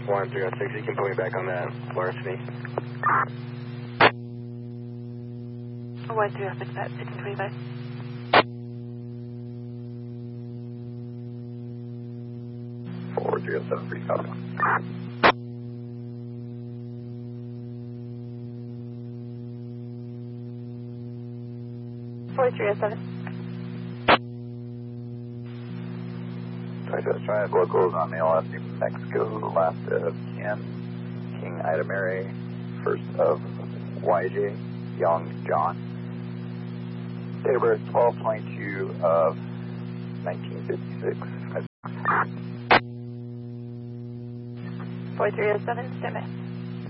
1306, you can put me back on that larceny. 1306, 1525. Forward 307, free copy. 4307. Triad locals on the LS New Mexico, last of Ken, King Ida Mary, first of YJ, Young John. Date of birth 12/22 of 1956. 4307, stand by.